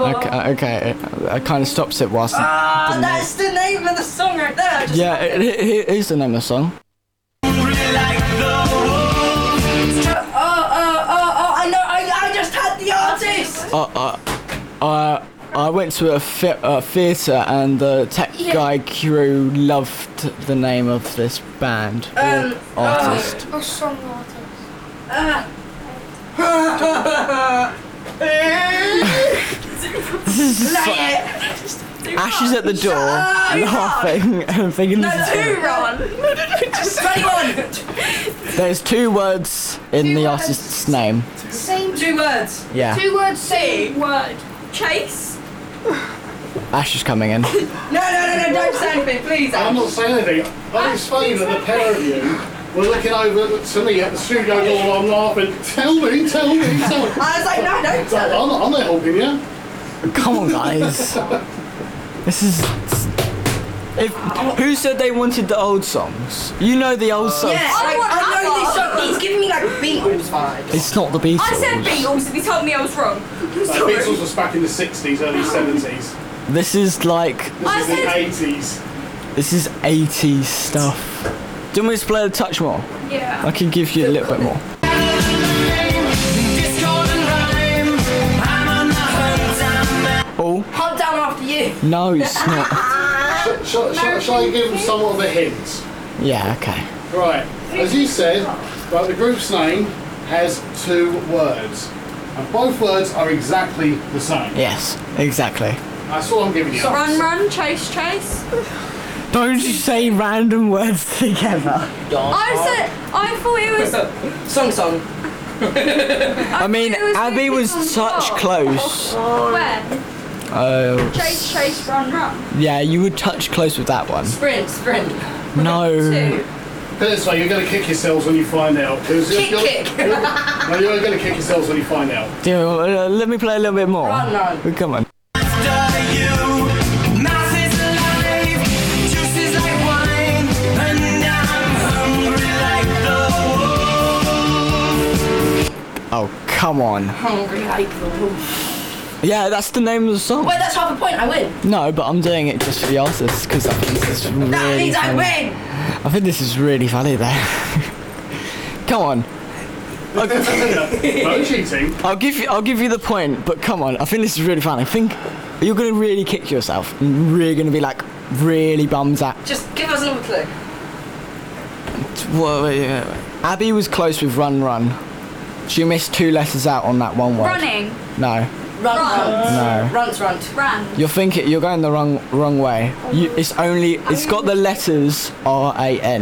Okay. I kind of stops it whilst. That's the name of the song right there. Yeah, it is the name of the song. I know. I just had the artist. I went to a theatre and the tech guy crew loved the name of this band or artist. Or song artist. This is Ash is at the door laughing and thinking this is Two run. 21. There's 2 words in the artist's name. Same. 2 words. Yeah. 2 words, same word. Chase. Ash is coming in. No, don't say anything, please. I'm not saying anything. I think it's funny that the pair of you were looking over to me at the studio door while I'm laughing. Tell me. I was like, no, don't tell him. I'm not helping you. Come on, guys. This is. Who said they wanted the old songs? You know the old songs. Yeah, I know this song. He's giving me like Beatles vibes. It's not the Beatles. I said Beatles and he told me I was wrong. Beatles was back in the 60s, early 70s. This is like. This is the 80s. This is 80s stuff. Do you want me to play the touch more? Yeah. I can give you a little bit more. Oh. Hunt down after you. No, it's not. Shall I give them somewhat of a hint? Yeah, okay. Right, as you said, right, the group's name has 2 words. And both words are exactly the same. Yes, exactly. That's what I'm giving you. Run, chase. Don't you say random words together. I thought it was. Song. I mean, it was Abby was Beatles such on close. When? Chase, run. Yeah, you would touch close with that one. Sprint. No. 2. Put it this way, you're going to kick yourselves when you find out. Kick. Kick. No, you're going to kick yourselves when you find out. Let me play a little bit more. Run. Come on. Oh, come on. Hungry like the wolf. Yeah, that's the name of the song. Wait, that's half a point. I win. No, but I'm doing it just for the artists because I think this is really That means I funny. win. I think this is really funny there. Come on. No cheating. I'll give you the point, but come on. I think this is really funny. I think you're gonna really kick yourself and really gonna be like really bummed out. Just give us another clue. Abby was close with run. She missed 2 letters out on that one word. Running. No. Run. No. Runt. Ran. You're going the wrong way. It's got the letters RAN.